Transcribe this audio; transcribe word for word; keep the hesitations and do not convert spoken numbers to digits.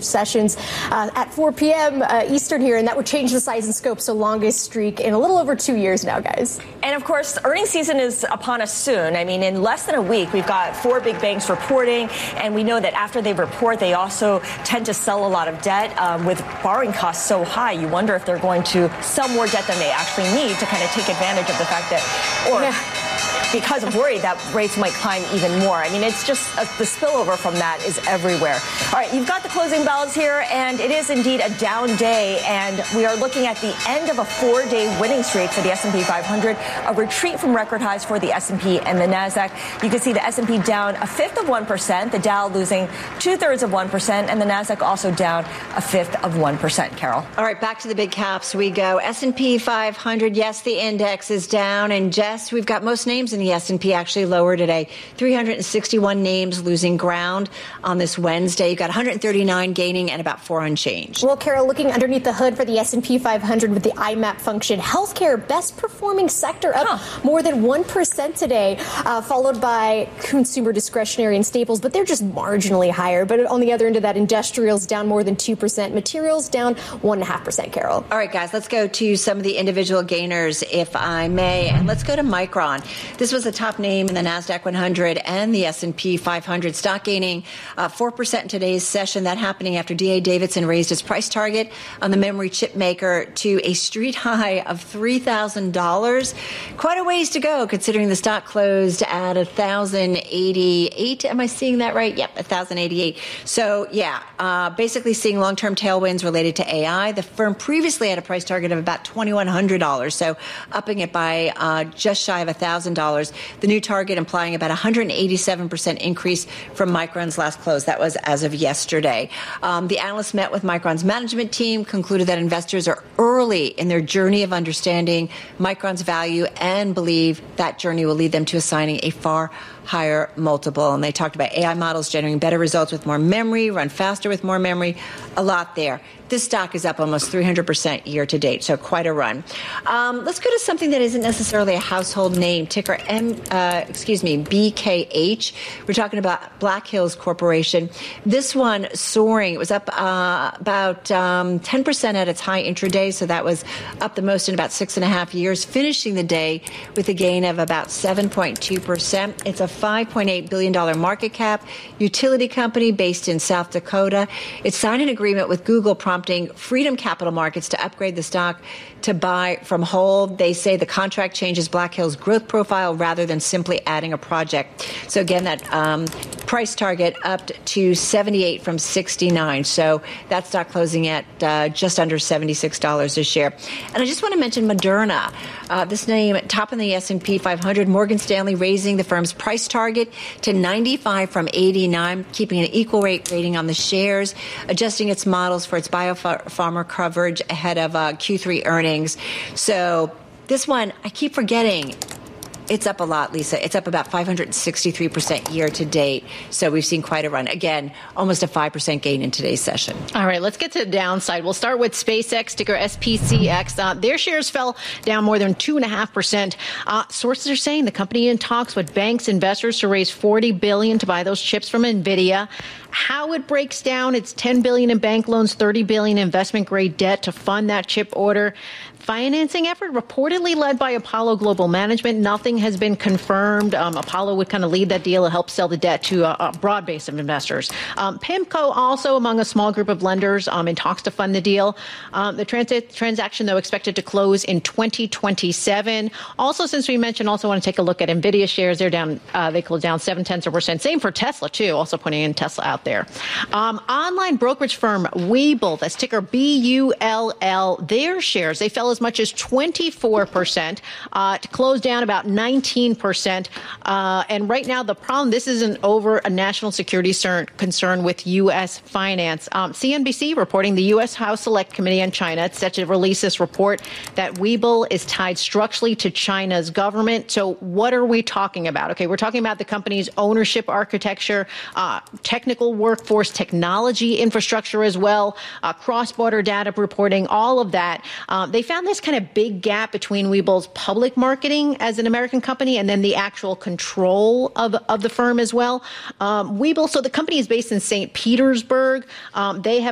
sessions uh, at four p.m. Uh, Eastern here, and that would change the size and scope. So longest streak in a little over two years now, guys. And of course, earnings season is upon us soon. I mean, in less than a week, we've got four big banks reporting, and we know that after they report, they also tend to sell a lot of debt. Um, with borrowing costs so high, you wonder if they're going to sell more debt than they actually need to kind of take advantage of the fact that, or yeah. because of worry that rates might climb even more. I mean, it's just uh, the spillover from that is everywhere. All right, you've got the closing bells here, and it is indeed a down day, and we are looking at the end of a four-day winning streak for the S and P five hundred, a retreat from record highs for the S and P and the NASDAQ. You can see the S and P down a fifth of one percent, the Dow losing two-thirds of one percent, and the NASDAQ also down a fifth of one percent, Carol. All right, back to the big caps we go. S and P five hundred, yes, the index is down, and Jess, we've got most names in the S and P actually lower today. three hundred sixty-one names losing ground on this Wednesday. You've got one hundred thirty-nine gaining and about four unchanged. Well, Carol, looking underneath the hood for the S and P five hundred with the I MAP function, healthcare, best performing sector, up huh. more than one percent today, uh, followed by consumer discretionary and staples, but they're just marginally higher. But on the other end of that, industrials down more than two percent, materials down one point five percent, Carol. All right, guys, let's go to some of the individual gainers, if I may, and let's go to Micron. This was a top name in the NASDAQ one hundred and the S and P five hundred, stock gaining uh, four percent in today's session. That happening after D A Davidson raised its price target on the memory chip maker to a street high of three thousand dollars. Quite a ways to go, considering the stock closed at one thousand eighty-eight. Am I seeing that right? Yep, one thousand eighty-eight. So, yeah, uh, basically seeing long-term tailwinds related to A I. The firm previously had a price target of about two thousand one hundred dollars, so upping it by uh, just shy of one thousand dollars. The new target implying about one hundred eighty-seven percent increase from Micron's last close. That was as of yesterday. Um, the analysts met with Micron's management team, concluded that investors are early in their journey of understanding Micron's value and believe that journey will lead them to assigning a far higher multiple. And they talked about A I models generating better results with more memory, run faster with more memory, a lot there. This stock is up almost three hundred percent year to date, so quite a run. Um, let's go to something that isn't necessarily a household name, ticker M, uh, excuse me, B K H. We're talking about Black Hills Corporation. This one soaring. It was up uh, about um, ten percent at its high intraday, so that was up the most in about six and a half years, finishing the day with a gain of about seven point two percent. It's a five point eight billion dollars market cap utility company based in South Dakota. It signed an agreement with Google prompting Freedom Capital Markets to upgrade the stock to buy from hold. They say the contract changes Black Hill's growth profile rather than simply adding a project. So again, that um, price target up to seventy-eight from sixty-nine. So that stock closing at uh, just under seventy-six dollars a share. And I just want to mention Moderna. Uh, this name top in the S and P five hundred. Morgan Stanley raising the firm's price target to ninety-five from eighty-nine, keeping an equal rate rating on the shares, adjusting its models for its biopharma coverage ahead of uh, Q three earnings. So this one, I keep forgetting. It's up a lot, Lisa. It's up about five hundred sixty-three percent year to date. So we've seen quite a run. Again, almost a five percent gain in today's session. All right, let's get to the downside. We'll start with SpaceX, ticker S P C X. Uh, their shares fell down more than two point five percent. Uh, sources are saying the company in talks with banks, investors to raise forty billion dollars to buy those chips from NVIDIA. How it breaks down, it's ten billion dollars in bank loans, thirty billion dollars investment-grade debt to fund that chip order. Financing effort reportedly led by Apollo Global Management. Nothing has been confirmed. Um, Apollo would kind of lead that deal and help sell the debt to a, a broad base of investors. Um, PIMCO also among a small group of lenders um, in talks to fund the deal. Um, the trans- transaction, though, expected to close in twenty twenty-seven. Also, since we mentioned, also want to take a look at NVIDIA shares. They're down, uh, they closed down seven tenths of a percent. Same for Tesla, too, also putting in Tesla out there. Um, online brokerage firm Webull, that's ticker B U L L, their shares, they fell as much as twenty-four percent uh, to close down about nineteen percent. Uh, and right now, the problem, this isn't over a national security cern- concern with U S finance. Um, C N B C reporting the U S House Select Committee on China. It's set to release this report that Webull is tied structurally to China's government. So what are we talking about? Okay, we're talking about the company's ownership architecture, uh, technical workforce, technology infrastructure as well, uh, cross-border data reporting, all of that. Um, they found this kind of big gap between Webull's public marketing as an American company and then the actual control of, of the firm as well. Um, Webull, so the company is based in Saint Petersburg. Um, they have